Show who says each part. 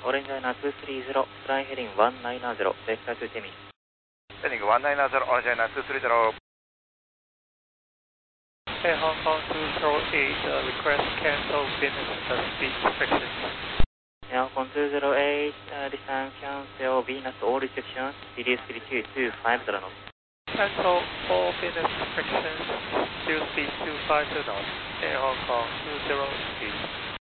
Speaker 1: Orange Liner 230, flying heading 190, vector to Temi.
Speaker 2: Heading 190, Orange Liner 230.
Speaker 3: Air Hong Kong 208, request cancel Venus speed restrictions.
Speaker 1: Air Hong Kong 208, distance cancel Venus all restrictions, reduce speed to 250 knots.
Speaker 3: Cancel all Venus restrictions, reduce speed to 50 knots. Air Hong Kong 208.